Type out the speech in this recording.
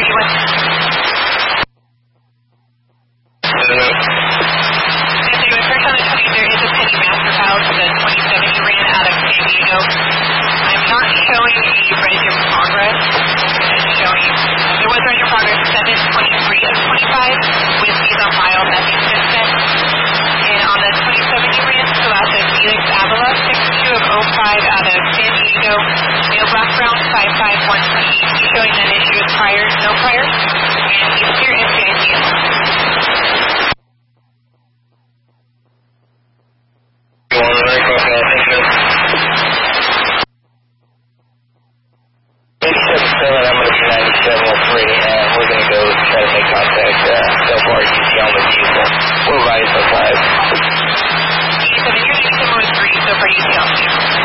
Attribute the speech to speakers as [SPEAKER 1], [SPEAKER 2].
[SPEAKER 1] hear you. First on the 20, there is a Penny Master File to the 27 you ran out of San Diego. I'm not showing a register of progress. It's showing there was register of progress 7/23 of 25 with these on file. Nothing's been sent. And on the 27 you ran, so out of Felix Avila, 62 of 05 out of San Diego, Neil Black Brown 551P. He's showing that issue with priors, no priors. And he's here